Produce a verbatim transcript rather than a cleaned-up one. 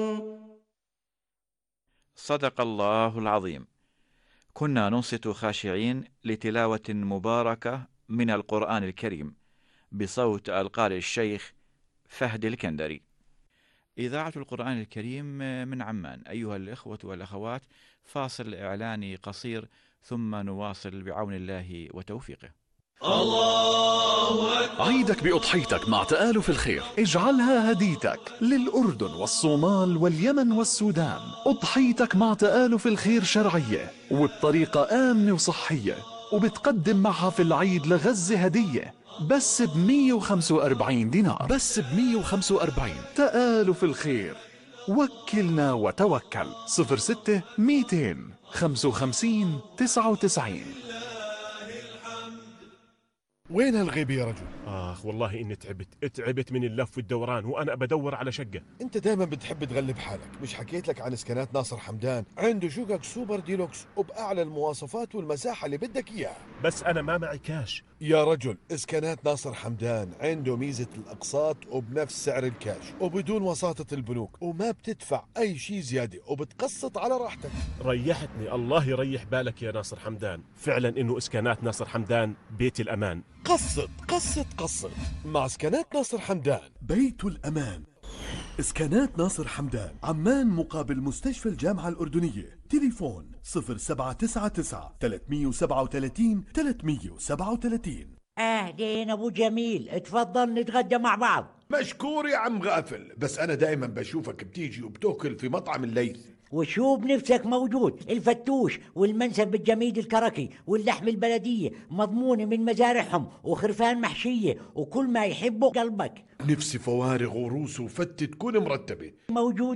صدق الله العظيم. كنا ننصت خاشعين لتلاوة مباركة من القرآن الكريم بصوت القارئ الشيخ فهد الكندري. إذاعة القرآن الكريم من عمان. أيها الإخوة والأخوات، فاصل إعلاني قصير ثم نواصل بعون الله وتوفيقه. الله أكبر. عيدك بأضحيتك مع تآلف الخير، اجعلها هديتك للأردن والصومال واليمن والسودان. أضحيتك مع تآلف الخير شرعية وبطريقة آمنة وصحية، وبتقدم معها في العيد لغزة هدية بس ب مية وخمسة وأربعين دينار. بس ب مية وخمسة وأربعين. تآلف الخير، وكلنا وتوكل. صفر ستة ميتين خمسة وخمسين تسعة وتسعين. وين هالغيب يا رجل؟ آخ والله إني تعبت تعبت من اللف والدوران وأنا بدور على شقة. أنت دائما بتحب تغلب حالك. مش حكيت لك عن اسكانات ناصر حمدان؟ عنده شقق سوبر ديلوكس وبأعلى المواصفات والمساحة اللي بدك إياها. بس أنا ما معي كاش يا رجل، اسكانات ناصر حمدان عنده ميزة الأقساط وبنفس سعر الكاش وبدون وساطة البنوك، وما بتدفع أي شيء زيادة وبتقسط على راحتك. ريحتني، الله يريح بالك يا ناصر حمدان. فعلا إنه إسكانات ناصر حمدان بيت الأمان. قسط قسط قسط مع اسكانات ناصر حمدان، بيت الأمان. اسكانات ناصر حمدان، عمان مقابل مستشفى الجامعة الأردنية. تليفون صفر سبعة تسعة تسعة ثلاثمية وسبعة وثلاثين ثلاثمية وسبعة وثلاثين. أهلين أبو جميل، اتفضل نتغدى مع بعض. مشكور يا عم غافل، بس أنا دائما بشوفك بتيجي وبتاكل في مطعم الليث. وشو بنفسك موجود، الفتوش والمنسف بالجميد الكركي واللحم البلدية مضمونة من مزارعهم وخرفان محشية وكل ما يحبه قلبك. نفسي فوارغ وروس وفتة تكون مرتبة. موجود